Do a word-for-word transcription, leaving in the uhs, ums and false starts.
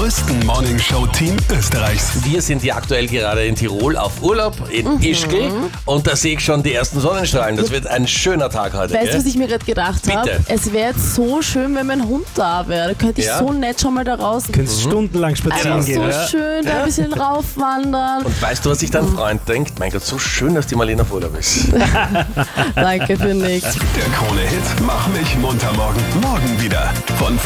größten Morningshow-Team Österreichs. Wir sind ja aktuell gerade in Tirol auf Urlaub, in mhm. Ischgl. Und da sehe ich schon die ersten Sonnenstrahlen. Das wird ein schöner Tag heute. Weißt du, gell? was ich mir gerade gedacht habe? Es wäre jetzt so schön, wenn mein Hund da wäre. Da könnte ich Ja. so nett schon mal da raus. Könntest mhm. stundenlang spazieren Einfach gehen. so Ja? schön, da ein bisschen raufwandern. Und weißt du, was sich dein Freund denkt? Mein Gott, so schön, dass die Marlene auf Urlaub ist. Danke für nichts. Der Krone-Hit Mach mich munter morgen. Morgen wieder. Von